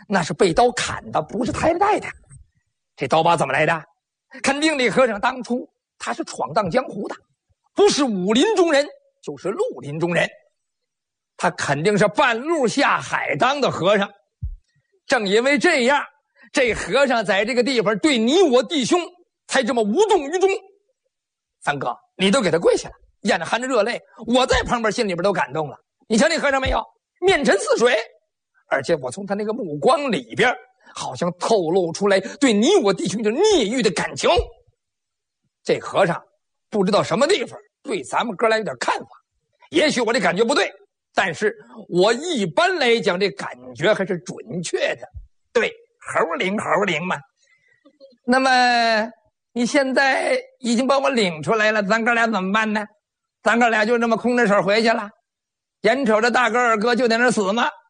那是被刀砍的，不是抬着带的。这刀疤怎么来的？肯定这和尚当初他是闯荡江湖的，不是武林中人就是绿林中人，他肯定是半路下海当的和尚。正因为这样，这和尚在这个地方对你我弟兄才这么无动于衷。三哥，你都给他跪下了，眼着含着热泪，我在旁边心里边都感动了。你瞧那和尚没有，面沉似水，而且我从他那个目光里边好像透露出来对你我弟兄的孽欲的感情。这和尚不知道什么地方对咱们哥俩有点看法，也许我这感觉不对，但是我一般来讲这感觉还是准确的。对，猴灵嘛。那么你现在已经把我领出来了，咱哥俩怎么办呢？咱哥俩就这么空着手回去了，眼瞅着大哥二哥就在那死吗？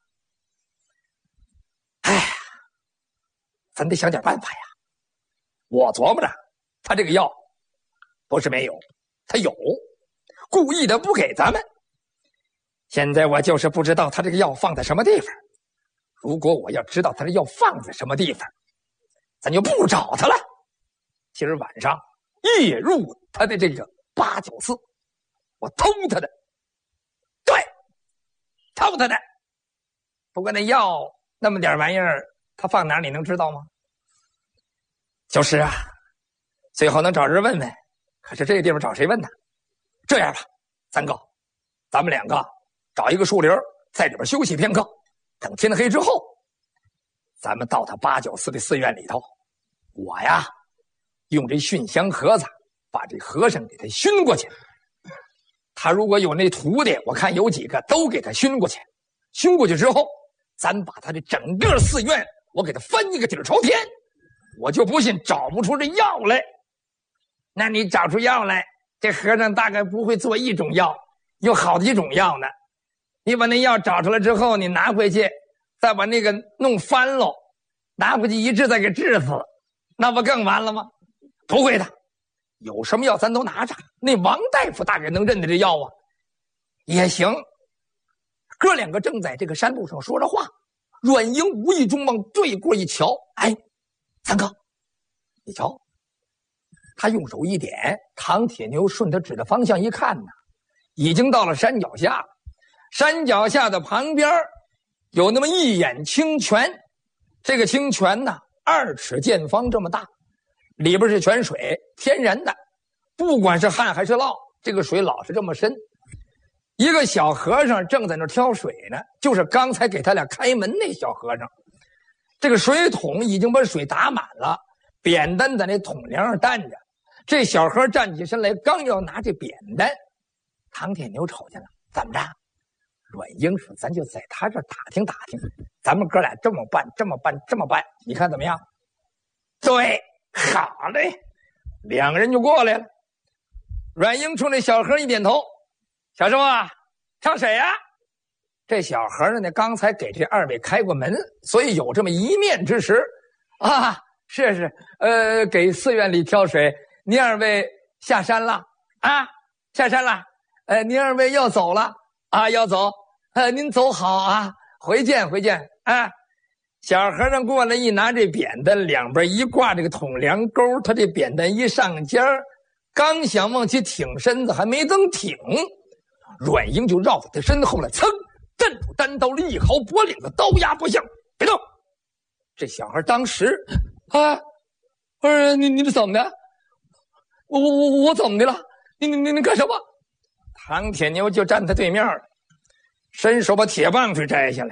哎呀，咱得想点办法呀。我琢磨着他这个药不是没有，他有，故意的不给咱们。现在我就是不知道他这个药放在什么地方。如果我要知道他这药放在什么地方，咱就不找他了。今儿晚上夜入他的这个894，我偷他的。对，偷他的。不过那药那么点玩意儿，他放哪儿你能知道吗？就是啊，最后能找人问问，可是这个地方找谁问呢？这样吧，三哥，咱们两个找一个树林，在里边休息片刻，等天黑之后，咱们到他894的寺院里头，我呀用这熏香盒子把这和尚给他熏过去。他如果有那徒弟，我看有几个都给他熏过去。熏过去之后，咱把他的整个寺院我给他翻一个底儿朝天，我就不信找不出这药来。那你找出药来，这和尚大概不会做一种药，有好几种药呢。你把那药找出来之后，你拿回去再把那个弄翻喽，拿回去一治再给治死，那不更完了吗？不会的，有什么药咱都拿着。那王大夫大概能认得这药啊，也行。哥两个正在这个山路上说着话，阮英无意中往对过一瞧，哎，三哥，你瞧，他用手一点，唐铁牛顺他指的方向一看呢，已经到了山脚下了。山脚下的旁边有那么一眼清泉，这个清泉呢2尺见方这么大，里边是泉水，天然的，不管是旱还是涝，这个水老是这么深。一个小和尚正在那挑水呢，就是刚才给他俩开门那小和尚。这个水桶已经把水打满了，扁担在那桶梁上担着。这小和尚站起身来，刚要拿这扁担，唐铁牛瞅见了，怎么着？阮英说：“咱就在他这打听打听，咱们哥俩这么办，你看怎么样？”对，好嘞，两个人就过来了。阮英冲那小和尚一点头：“小师傅啊，挑水啊！”这小和尚呢，刚才给这2位开过门，所以有这么一面之识啊。是，给寺院里挑水。您2位下山了啊？下山了。您2位要走了啊？要走。您走好啊，回见啊。小和尚过来一拿这扁担，两边一挂这个桶梁钩，他这扁担一上尖儿，刚想往起挺身子，还没等挺，阮英就绕在他身后来，噌，震出单刀立毫脖领子，刀压不向，别动。这小孩当时啊，不是你这怎么的？我怎么的了？你干什么？唐铁牛就站他对面了，伸手把铁棒槌摘下来。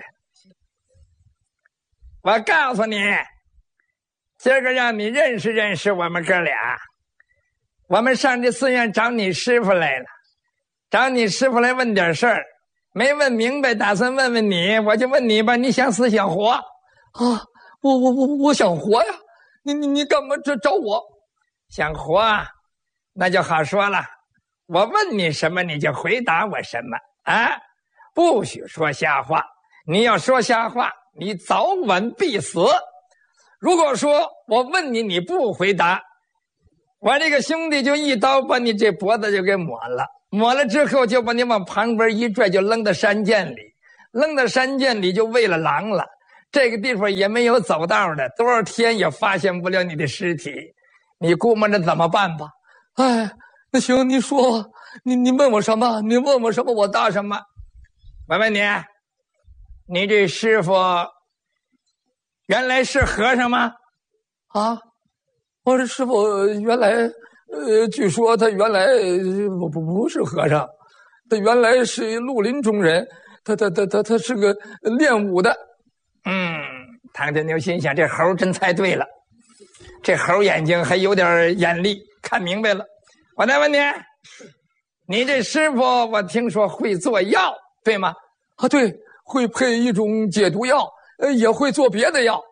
我告诉你，今儿个让你认识认识我们哥俩。我们上这寺院找你师傅来了，找你师傅来问点事儿，没问明白，打算问问你，我就问你吧，你想死想活？啊，我想活呀！你干嘛找我？想活啊？那就好说了，我问你什么你就回答我什么啊！不许说瞎话，你要说瞎话，你早晚必死。如果说我问你，你不回答，我这个兄弟就一刀把你这脖子就给抹了，抹了之后就把你往旁边一拽，就扔到山涧里，扔到山涧里就喂了狼了。 这个地方也没有走道的，多少天也发现不了你的尸体，你估摸着怎么办吧？哎，那行，你说，你问我什么？你问我什么，我答什么。我问你，你这师傅原来是和尚吗？啊，我这师傅原来，据说他原来不是和尚，他原来是绿林中人，他是个练武的。唐天牛心想，这猴真猜对了，这猴眼睛还有点眼力，看明白了。我再问你，你这师傅我听说会做药，对吗？啊，对，会配一种解毒药，也会做别的药。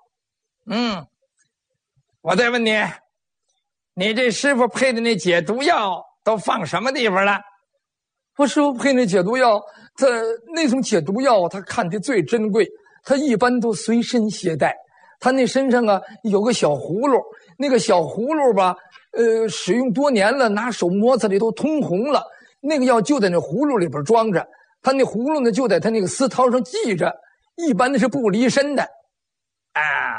我再问你，你这师傅配的那解毒药都放什么地方了？我师傅配那解毒药，他那种解毒药他看得最珍贵，他一般都随身携带。他那身上啊有个小葫芦，那个小葫芦吧，使用多年了，拿手摩擦里都通红了。那个药就在那葫芦里边装着，他那葫芦呢就在他那个丝绦上系着，一般的是不离身的。啊，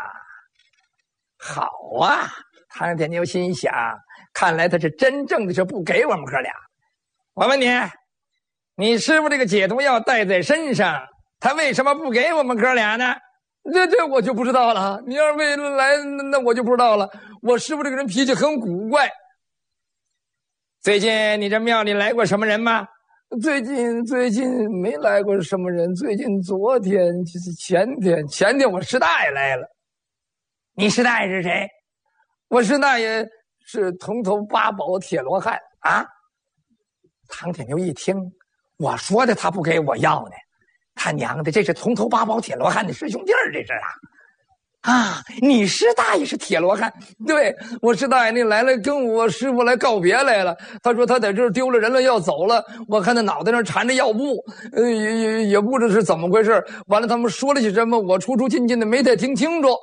好啊！唐天牛心想，看来他是真正的是不给我们哥俩。我问你，你师傅这个解毒药带在身上，他为什么不给我们哥俩呢？这我就不知道了。你二位来，那我就不知道了。我师傅这个人脾气很古怪。最近你这庙里来过什么人吗？最近没来过什么人。最近昨天就是前天我师大爷来了。你师大爷是谁？我师大爷是铜头八宝铁罗汉啊。唐天牛一听，我说的他不给我要呢，他娘的，这是铜头八宝铁罗汉的师兄弟儿，这是啊！你师大爷是铁罗汉？对，我师大爷那来了，跟我师傅来告别来了。他说他在这儿丢了人了，要走了。我看他脑袋上缠着药布，也不知是怎么回事。完了，他们说了些什么，我出进的没太听清楚。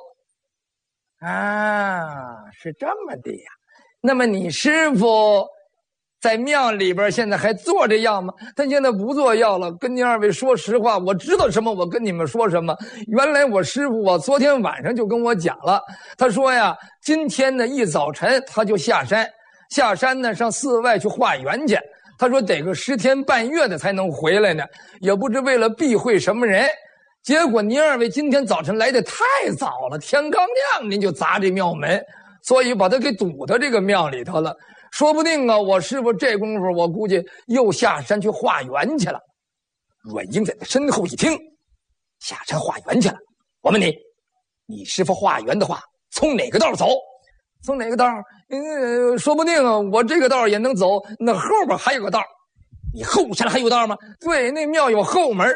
啊，是这么的呀？那么你师傅在庙里边现在还做这药吗？他现在不做药了。跟您二位说实话，我知道什么我跟你们说什么。原来我师傅啊，昨天晚上就跟我讲了，他说呀，今天呢一早晨他就下山呢上寺外去化缘去。他说得个10天半月的才能回来呢，也不知为了避讳什么人。结果您二位今天早晨来的太早了，天刚亮您就砸这庙门，所以把他给堵到这个庙里头了。说不定啊，我师傅这功夫我估计又下山去化缘去了。阮英在他身后一听，下山化缘去了。我问你，你师傅化缘的话，从哪个道走？从哪个道？说不定啊，我这个道也能走，那后边还有个道。你后山还有道吗？对，那庙有后门。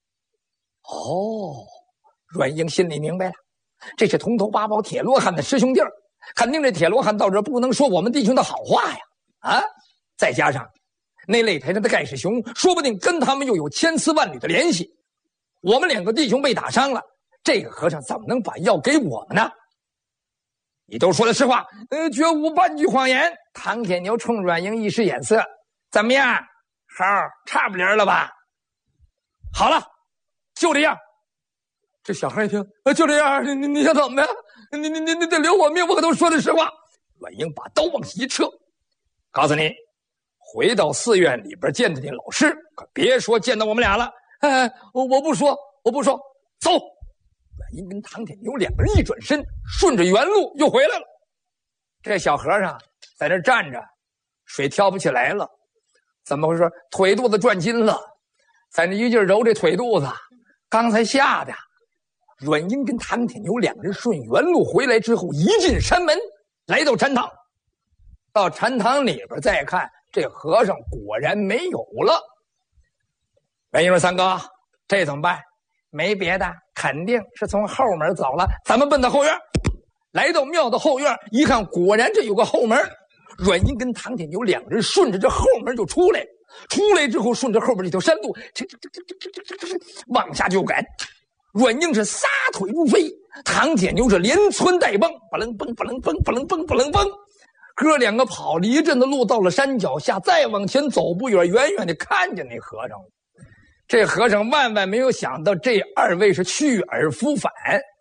哦，阮英心里明白了，这是铜头八宝铁罗汉的师兄弟儿，肯定这铁罗汉到这不能说我们弟兄的好话呀！啊，再加上那擂台上的盖世雄，说不定跟他们又有千丝万缕的联系。我们2个弟兄被打伤了，这个和尚怎么能把药给我们呢？你都说的实话，绝无半句谎言。唐铁牛冲阮英一使眼色，怎么样，好，差不离了吧？好了，就这样。这小孩一听，就这样，你想怎么的？你得留我命，我可都说的实话。阮英把刀往一撤，告诉你，回到寺院里边见着你老师，可别说见到我们俩了。哎，我不说，走。阮英跟唐铁牛2个人一转身，顺着原路又回来了。这小和尚在这站着，水跳不起来了，怎么回事？腿肚子转筋了，在那一劲揉这腿肚子，刚才吓的。阮英跟唐铁牛2个人顺原路回来之后，一进山门，来到禅堂。到禅堂里边再看，这和尚果然没有了。阮英说：“三哥，这怎么办？”没别的，肯定是从后门走了。咱们奔到后院，来到庙的后院，一看，果然这有个后门。阮英跟唐铁牛2个人顺着这后门就出来，出来之后顺着后边这条山路，这往下就赶。阮英是撒腿如飞，唐铁牛是连窜带蹦，不楞蹦，不楞蹦，不楞蹦，不楞蹦。哥2个跑了一阵的路，到了山脚下，再往前走不远，远远的看见那和尚了。这和尚万万没有想到，这2位是去而复返。